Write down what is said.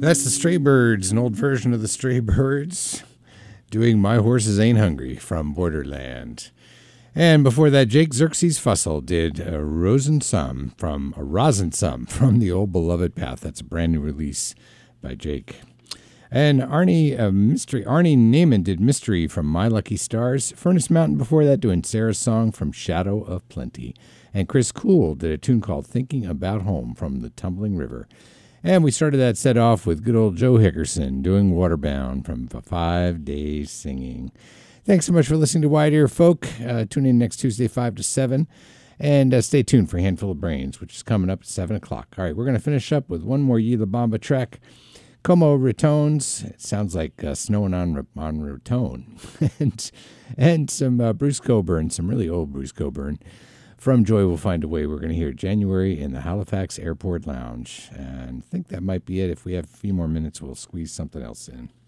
That's the Stray Birds, an old version of the Stray Birds, doing My Horses Ain't Hungry from Borderland. And before that, Jake Xerxes Fussell did Rosensum from the Old Beloved Path. That's a brand new release by Jake. And Arnie Naiman did Mystery from My Lucky Stars. Furnace Mountain before that doing Sarah's Song from Shadow of Plenty. And Chris Cool did a tune called Thinking About Home from The Tumbling River. And we started that set off with good old Joe Hickerson doing Waterbound from 5 Days Singing. Thanks so much for listening to Wide Ear Folk. Tune in next Tuesday, 5 to 7. And stay tuned for Handful of Brains, which is coming up at 7 o'clock. All right, we're going to finish up with one more Yee La Bamba track. Como Ratones. It sounds like snowing on Raton. and some Bruce Coburn, some really old Bruce Coburn. From Joy Will Find a Way. We're going to hear January in the Halifax Airport Lounge. And I think that might be it. If we have a few more minutes, we'll squeeze something else in.